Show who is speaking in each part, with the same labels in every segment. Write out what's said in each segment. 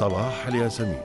Speaker 1: صباح الياسمين.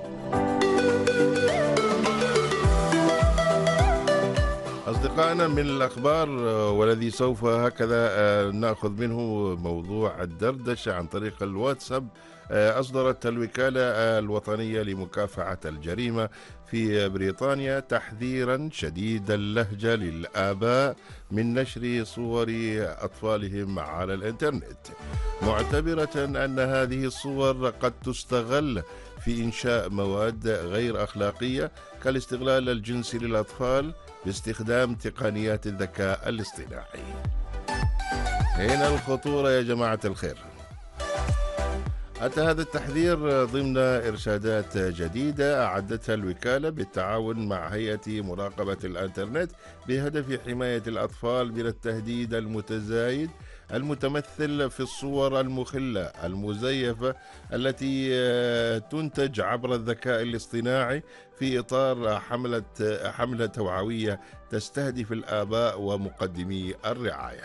Speaker 1: أصدقائنا، من الأخبار والذي سوف هكذا نأخذ منه موضوع الدردشة عن طريق الواتساب. أصدرت الوكالة الوطنية لمكافحة الجريمة في بريطانيا تحذيرا شديد اللهجة للآباء من نشر صور أطفالهم على الإنترنت، معتبرة أن هذه الصور قد تستغل في إنشاء مواد غير أخلاقية كالاستغلال الجنسي للأطفال باستخدام تقنيات الذكاء الاصطناعي. هنا الخطورة يا جماعة الخير. أتى هذا التحذير ضمن إرشادات جديدة أعدتها الوكالة بالتعاون مع هيئة مراقبة الإنترنت بهدف حماية الأطفال من التهديد المتزايد المتمثل في الصور المخلة المزيفة التي تنتج عبر الذكاء الاصطناعي في إطار حملة توعوية تستهدف الآباء ومقدمي الرعاية.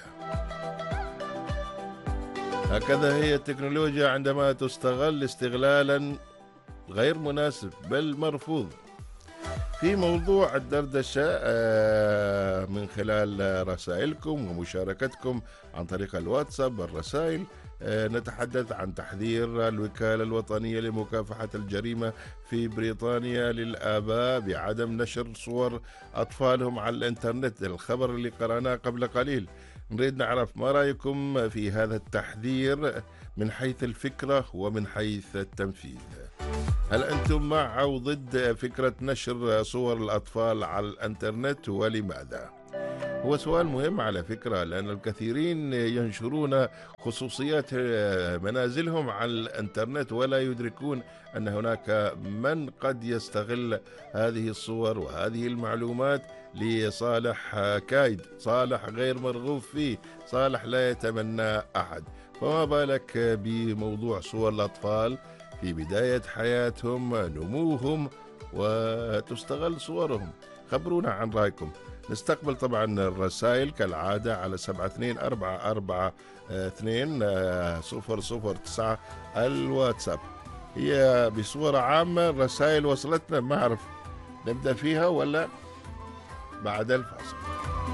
Speaker 1: هكذا هي التكنولوجيا عندما تستغل استغلالا غير مناسب بل مرفوض. في موضوع الدردشة من خلال رسائلكم ومشاركتكم عن طريق الواتساب الرسائل، نتحدث عن تحذير الوكالة الوطنية لمكافحة الجريمة في بريطانيا للآباء بعدم نشر صور أطفالهم على الإنترنت. الخبر اللي قرأناه قبل قليل، نريد نعرف ما رأيكم في هذا التحذير من حيث الفكرة ومن حيث التنفيذ. هل أنتم مع أو ضد فكرة نشر صور الأطفال على الإنترنت ولماذا؟ هو سؤال مهم على فكرة، لأن الكثيرين ينشرون خصوصيات منازلهم على الإنترنت ولا يدركون أن هناك من قد يستغل هذه الصور وهذه المعلومات لصالح كايد، صالح غير مرغوب فيه، صالح لا يتمنى أحد. فما بالك بموضوع صور الأطفال في بداية حياتهم، نموهم، وتستغل صورهم. خبرونا عن رأيكم. نستقبل طبعا الرسائل كالعادة على 7244420009 الواتساب. هي بصورة عامة الرسائل وصلتنا، ما أعرف نبدأ فيها ولا بعد الفاصل.